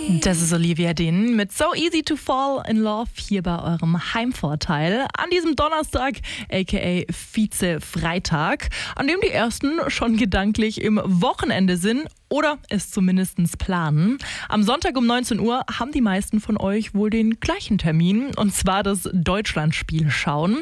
Das ist Olivia Dean mit So Easy to Fall in Love hier bei eurem Heimvorteil an diesem Donnerstag, aka Vize-Freitag, an dem die Ersten schon gedanklich im Wochenende sind oder es zumindest planen. Am Sonntag um 19 Uhr haben die meisten von euch wohl den gleichen Termin, und zwar das Deutschlandspiel schauen.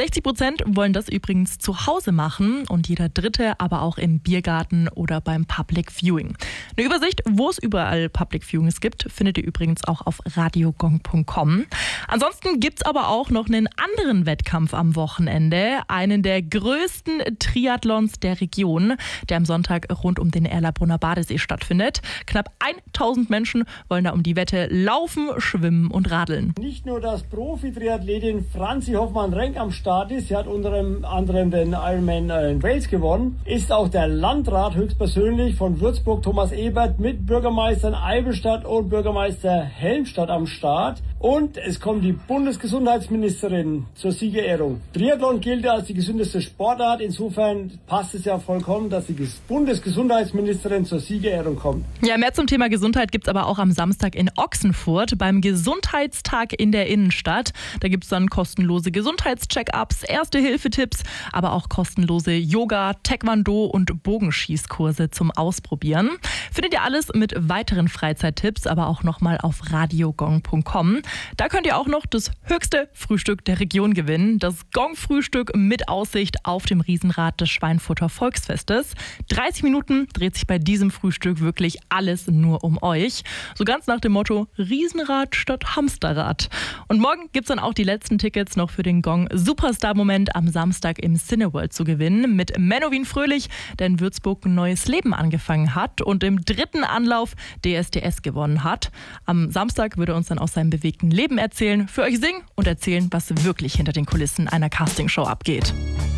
60% wollen das übrigens zu Hause machen und jeder Dritte aber auch im Biergarten oder beim Public Viewing. Eine Übersicht, wo es überall Public Viewings gibt, findet ihr übrigens auch auf radiogong.com. Ansonsten gibt es aber auch noch einen anderen Wettkampf am Wochenende, einen der größten Triathlons der Region, der am Sonntag rund um den Erlabrunner Badesee stattfindet. Knapp 1000 Menschen wollen da um die Wette laufen, schwimmen und radeln. Nicht nur, dass Profi-Triathletin Franzi Hoffmann-Renk am Start ist, sie hat unter anderem den Ironman in Wales gewonnen, ist auch der Landrat höchstpersönlich von Würzburg, Thomas Ebert, mit Bürgermeistern Eibenstadt und Bürgermeister Helmstadt am Start. Und es kommt die Bundesgesundheitsministerin zur Siegerehrung. Triathlon gilt als die gesündeste Sportart, insofern passt es ja vollkommen, dass die Bundesgesundheitsministerin zur Siegerehrung kommt. Ja, mehr zum Thema Gesundheit gibt es aber auch am Samstag in Ochsenfurt beim Gesundheitstag in der Innenstadt. Da gibt es dann kostenlose Gesundheitscheck-ups, Erste-Hilfe-Tipps, aber auch kostenlose Yoga, Taekwondo und Bogenschießkurse zum Ausprobieren. Findet ihr alles mit weiteren Freizeittipps, aber auch nochmal auf radiogong.com. Da könnt ihr auch noch das höchste Frühstück der Region gewinnen. Das Gong-Frühstück mit Aussicht auf dem Riesenrad des Schweinfurter Volksfestes. 30 Minuten dreht sich bei diesem Frühstück wirklich alles nur um euch. So ganz nach dem Motto Riesenrad statt Hamsterrad. Und morgen gibt es dann auch die letzten Tickets noch für den Gong Superstar-Moment am Samstag im Cineworld zu gewinnen mit Menowin Fröhlich, der in Würzburg ein neues Leben angefangen hat und im dritten Anlauf DSDS gewonnen hat. Am Samstag würde er uns dann aus seinem bewegten Leben erzählen, für euch singen und erzählen, was wirklich hinter den Kulissen einer Castingshow abgeht.